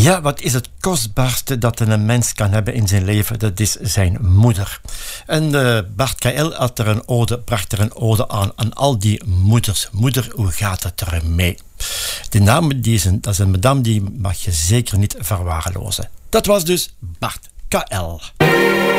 Ja, wat is het kostbaarste dat een mens kan hebben in zijn leven? Dat is zijn moeder. En Bart KL bracht er een ode aan al die moeders. Moeder, hoe gaat het ermee? Die naam, dat is een madame, die mag je zeker niet verwaarlozen. Dat was dus Bart KL.